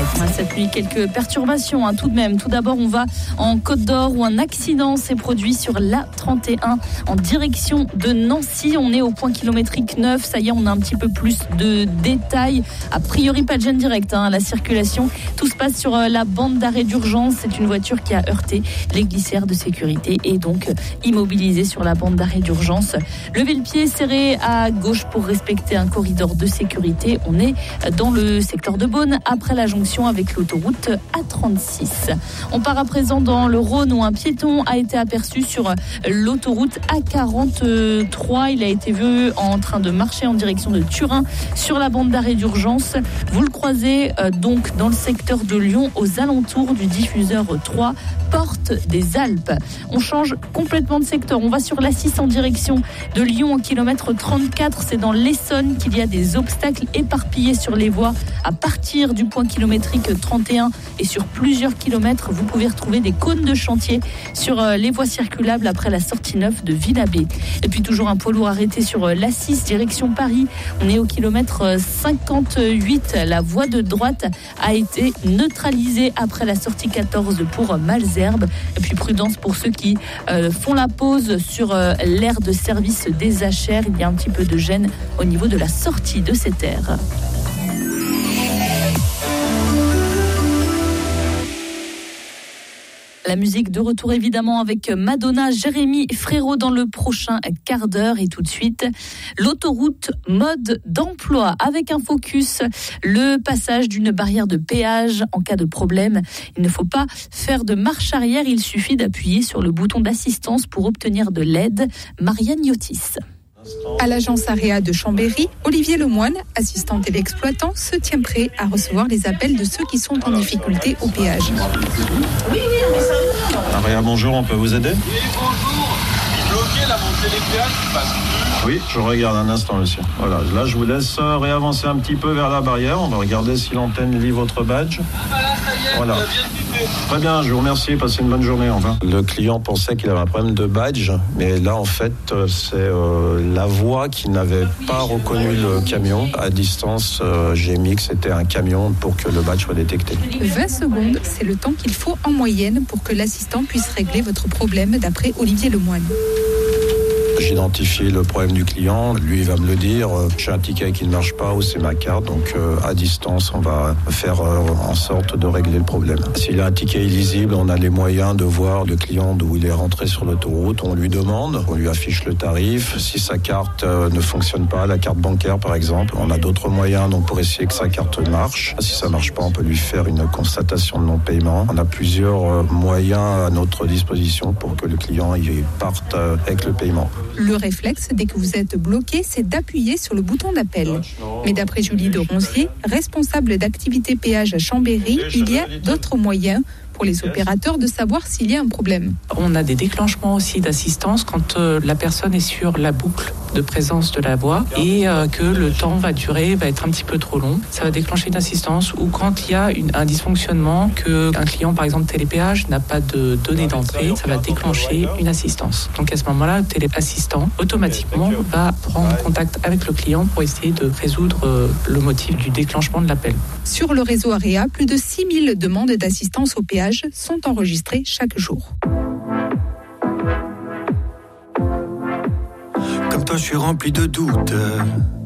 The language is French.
Cette nuit, quelques perturbations tout de même. Tout d'abord, on va en Côte d'Or où un accident s'est produit sur l'A31 en direction de Nancy. On est au point kilométrique 9. Ça y est, on a un petit peu plus de détails. A priori, pas de gêne directe à la circulation. Tout se passe sur la bande d'arrêt d'urgence. C'est une voiture qui a heurté les glissières de sécurité et donc immobilisée sur la bande d'arrêt d'urgence. Levez le pied, serré à gauche pour respecter un corridor de sécurité. On est dans le secteur de Beaune après la jonction avec l'autoroute A36. On part à présent dans le Rhône où un piéton a été aperçu sur l'autoroute A43. Il a été vu en train de marcher en direction de Turin sur la bande d'arrêt d'urgence. Vous le croisez donc dans le secteur de Lyon aux alentours du diffuseur 3, porte des Alpes. On change complètement de secteur. On va sur l'A6 en direction de Lyon au kilomètre 34. C'est dans l'Essonne qu'il y a des obstacles éparpillés sur les voies à partir du point kilométrique 31 et sur plusieurs kilomètres. Vous pouvez retrouver des cônes de chantier sur les voies circulables après la sortie 9 de Villabé. Et puis toujours un poids lourd arrêté sur l'A6 direction Paris. On est au kilomètre 58. La voie de droite a été neutralisée après la sortie 14 pour Malesherbes. Et puis prudence pour ceux qui font la pause sur l'aire de service des HR. Il y a un petit peu de gêne au niveau de la sortie de cette aire. La musique de retour évidemment avec Madonna, Jérémy Frérot dans le prochain quart d'heure. Et tout de suite, l'autoroute mode d'emploi avec un focus, le passage d'une barrière de péage en cas de problème. Il ne faut pas faire de marche arrière, il suffit d'appuyer sur le bouton d'assistance pour obtenir de l'aide. Marianne Yotis. À l'agence Area de Chambéry, Olivier Lemoine, assistant téléexploitant, se tient prêt à recevoir les appels de ceux qui sont en difficulté au péage. Area, bonjour, on peut vous aider ? Oui, bonjour. Bloqué la montée des péages, qui passe plus. Oui, je regarde un instant, monsieur. Voilà, là, je vous laisse réavancer un petit peu vers la barrière. On va regarder si l'antenne lit votre badge. Voilà, ça y est, voilà. ça vient de piper. Très bien, je vous remercie. Passez une bonne journée. Au revoir. Le client pensait qu'il avait un problème de badge, mais là, en fait, c'est la voie qui n'avait pas reconnu le camion. À distance, j'ai mis que c'était un camion pour que le badge soit détecté. 20 secondes, c'est le temps qu'il faut en moyenne pour que l'assistant puisse régler votre problème, d'après Olivier Lemoine. J'identifie le problème du client, lui il va me le dire, j'ai un ticket qui ne marche pas ou c'est ma carte, donc à distance on va faire en sorte de régler le problème. S'il a un ticket illisible, on a les moyens de voir le client d'où il est rentré sur l'autoroute, on lui demande, on lui affiche le tarif, si sa carte ne fonctionne pas, la carte bancaire par exemple, on a d'autres moyens donc pour essayer que sa carte marche. Si ça marche pas, on peut lui faire une constatation de non-paiement. On a plusieurs moyens à notre disposition pour que le client y parte avec le paiement. Le réflexe, dès que vous êtes bloqué, c'est d'appuyer sur le bouton d'appel. Mais d'après Julie de Ronzier, responsable d'activité péage à Chambéry, il y a d'autres moyens pour les opérateurs de savoir s'il y a un problème. On a des déclenchements aussi d'assistance quand la personne est sur la boucle de présence de la voie et que le temps va être un petit peu trop long. Ça va déclencher une assistance ou quand il y a un dysfonctionnement, qu'un client par exemple télépéage n'a pas de données d'entrée, ça va déclencher une assistance. Donc à ce moment-là, le téléassistant automatiquement va prendre contact avec le client pour essayer de résoudre le motif du déclenchement de l'appel. Sur le réseau Area, plus de 6000 demandes d'assistance au péage sont enregistrées chaque jour. Comme toi, je suis rempli de doutes.